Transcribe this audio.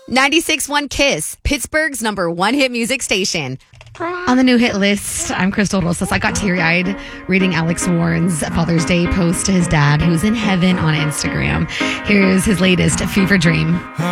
96.1 Kiss, Pittsburgh's #1 hit music station. On the new hit list, I'm Crystal Rosas. I got teary-eyed reading Alex Warren's Father's Day post to his dad, who's in heaven, on Instagram. Here's his latest Fever Dream.